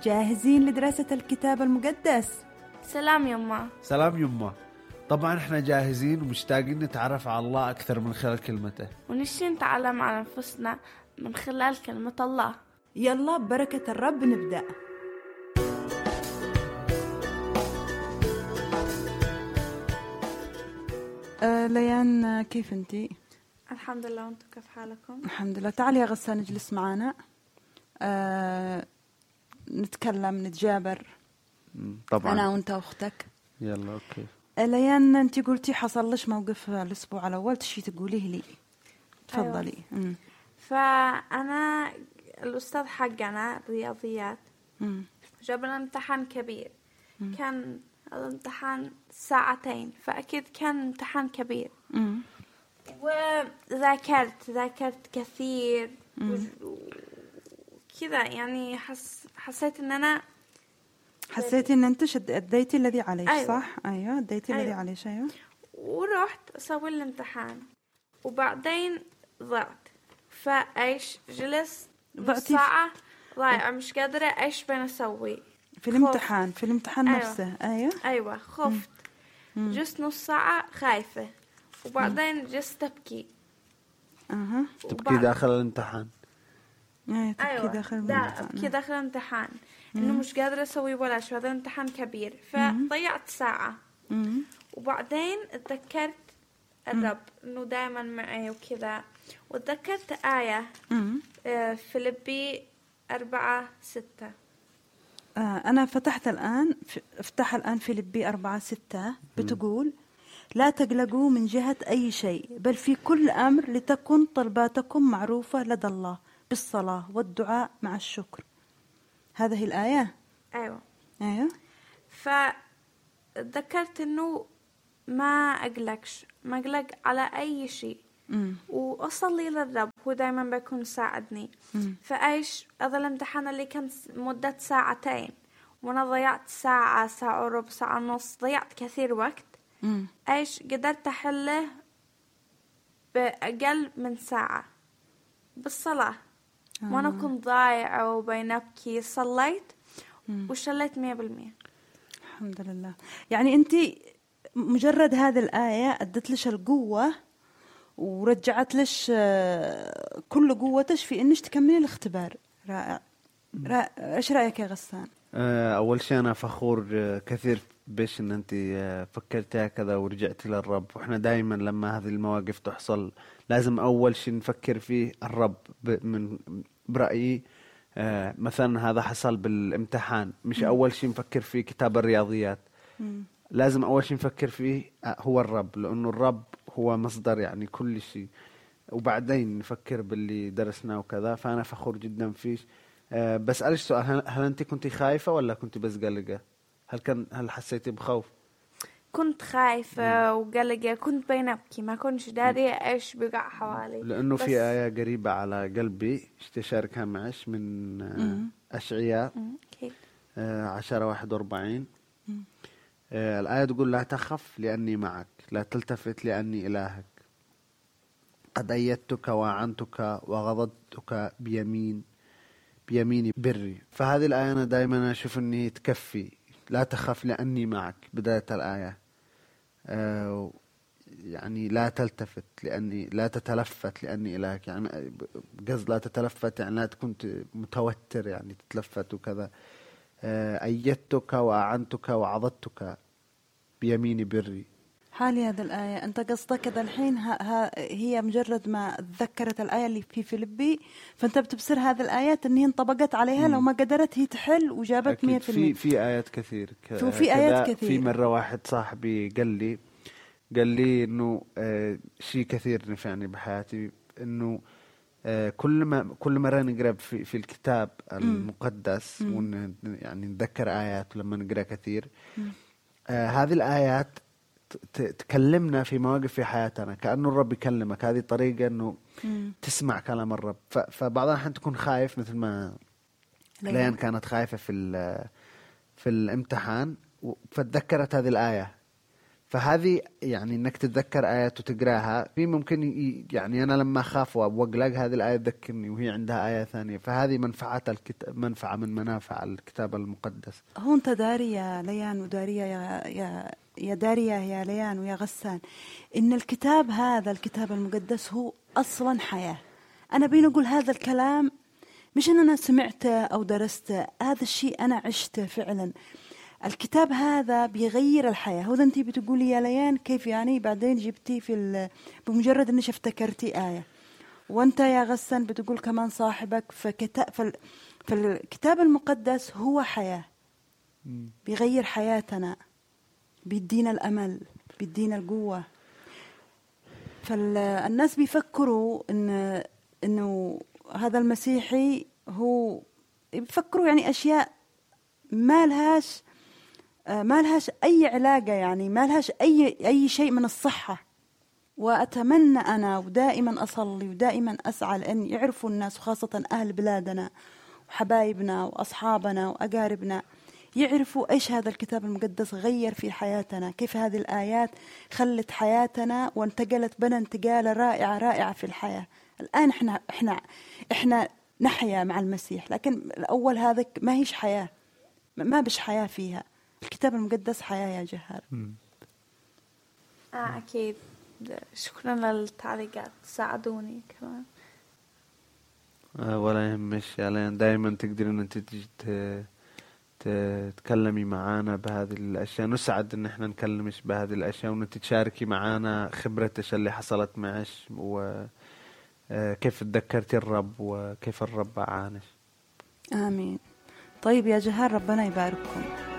جاهزين لدراسة الكتاب المقدس؟ سلام يما. سلام يما. طبعا احنا جاهزين ومشتاقين نتعرف على الله أكثر من خلال كلمته، ونشي نتعلم عن أنفسنا من خلال كلمة الله. يلا ببركة الرب نبدأ. ليان، كيف انتي؟ الحمد لله، وانتم كيف حالكم؟ الحمد لله. تعالي يا غسان نجلس معنا، نتكلم نتجابر طبعا أنا وانت وأختك. يلا أوكي. ليان، انتي قلتي حصل لش موقف الأسبوع الأول، تشي تقوليه لي؟ تفضلي. أيوة. فأنا الأستاذ حقنا رياضيات جاب لنا امتحان كبير. كان الامتحان 2 ساعة، فأكيد كان امتحان كبير. وذاكرت كثير وكذا، يعني حسيت ان انا حسيتي ان انت اديتي الذي عليك. أيوة. صح. ايوه اديتي الذي أيوة. عليك. ايوه. ورحت اسوي الامتحان وبعدين ضعت. فايش جلست ساعة ضايعة، مش قادرة ايش بين اسوي في الامتحان. في الامتحان أيوة. نفسه. ايوه خفت. جلست نص ساعة خايفة، وبعدين جلست تبكي. تبكي داخل الامتحان. تبكي أيوة. داخل الامتحان. أبكي داخل الامتحان إنه مش قادرة أسوي ولا شيء، هذا امتحان كبير. فضيعت ساعة. وبعدين اتذكرت الرب إنه دائما معي وكذا، وتذكرت آية فيلبي 4:6. أنا افتح الآن فيلبي 4:6 بتقول: لا تقلقوا من جهة أي شيء، بل في كل أمر لتكن طلباتكم معروفة لدى الله بالصلاة والدعاء مع الشكر. هذه الآية. أيوة. فذكرت إنه ما أقلق على أي شيء، وأصلي للرب، هو دايما بيكون يساعدني. فأيش هذا الامتحان اللي كان مدة 2 ساعة، وأنا ضيعت ساعة وربع، ساعة ونص، ضيعت كثير وقت. ايش قدرت احله باقل من ساعة بالصلاة. وانا كنت ضايعة وبين ابكي، صليت وشليت 100%. الحمد لله. يعني انت مجرد هذه الآية ادت لش القوة ورجعت لش كل قوتك في انك تكملي الاختبار. رائع. ايش رأيك يا غسان؟ أول شيء أنا فخور كثير بيش إن أنت فكرتي هكذا ورجعتي للرب. وإحنا دائما لما هذه المواقف تحصل لازم أول شيء نفكر فيه الرب. من برأيي مثلا هذا حصل بالامتحان، مش أول شيء نفكر فيه كتاب الرياضيات. لازم أول شيء نفكر فيه هو الرب، لأنه الرب هو مصدر يعني كل شيء، وبعدين نفكر باللي درسناه وكذا. فأنا فخور جدا فيش. بسألك سؤال: هل أنت كنت خايفة ولا كنت بس قلقة؟ هل حسيتي بخوف؟ كنت خايفة وقلقة، كنت بين أبكي، ما كنتش دارية إيش بقع حوالي. لأنه في آية قريبة على قلبي اشتشاركها معش من أشعياء 10:41. الآية تقول: لا تخف لأني معك، لا تلتفت لأني إلهك، قد أيدتك وأعنتك وغضبتك بيميني بري. فهذه الآية أنا دائما أشوف أني تكفي. لا تخف لأني معك بداية الآية. يعني لا تلتفت لأني، لا تتلفت لأني إلهك. يعني قصد لا تتلفت يعني لا تكون متوتر، يعني تتلفت وكذا. أيدتك وأعنتك وعضدتك بيميني بري. حالي هذه الآية أنت قصدك كذا الحين هي مجرد ما تذكرت الآية اللي في فيلبي، فأنت بتبصر هذه الآيات أن هي انطبقت عليها. لو ما قدرت هي تحل وجابت 100%. في آيات كثير. في آيات كثير. في مرة واحد صاحبي قال لي إنه شيء كثير نفعني بحياتي، إنه كل مرة نقرأ في الكتاب المقدس يعني نتذكر آيات. لما نقرأ كثير هذه الآيات تكلمنا في مواقف في حياتنا، كأنه الرب يكلمك. هذه طريقة إنه تسمع كلام الرب. فبعضها الحين تكون خايف، مثل ما ليان كانت خايفة في الامتحان، فتذكرت هذه الآية. فهذه يعني انك تتذكر ايات وتقراها في ممكن يعني انا لما اخاف واقلق هذه الايه تذكرني وهي عندها ايه ثانيه، فهذه منفعه من منافع الكتاب المقدس. هو انت داري يا ليان ودارية يا دارية يا ليان ويا غسان ان الكتاب هذا الكتاب المقدس هو اصلا حياه. انا بين اقول هذا الكلام مش ان انا سمعته او درسته، هذا الشيء انا عشته فعلا. الكتاب هذا بيغير الحياة. هو انتي بتقولي يا ليان كيف يعني بعدين جبتي بمجرد انك افتكرتي آية، وانت يا غسان بتقول كمان صاحبك فالكتاب المقدس هو حياة، بيغير حياتنا، بيدينا الأمل، بيدينا القوة. فالناس بيفكروا انه هذا المسيحي هو بيفكروا يعني أشياء ما لهاش أي علاقة، يعني ما لهاش أي شيء من الصحة. وأتمنى أنا ودائما أصلي ودائما أسعى لأن يعرفوا الناس وخاصة أهل بلادنا وحبايبنا وأصحابنا وأقاربنا يعرفوا إيش هذا الكتاب المقدس غير في حياتنا، كيف هذه الآيات خلت حياتنا وانتقلت بنا انتقالة رائعة في الحياة. الآن إحنا نحيا مع المسيح، لكن الأول هذا ما هيش حياة، ما بش حياة فيها. الكتاب المقدس حياة يا جهار. أكيد. شكرا للتعليقات، ساعدوني كمان. ولا يهمش يعني، دائما تقدرين انت تجي تتكلمي معانا بهذه الاشياء. نسعد ان احنا نكلمش بهذه الاشياء وانت تشاركي معانا خبرتك اللي حصلت معش وكيف تذكرتي الرب وكيف الرب عانش. آمين. طيب يا جهار، ربنا يبارككم.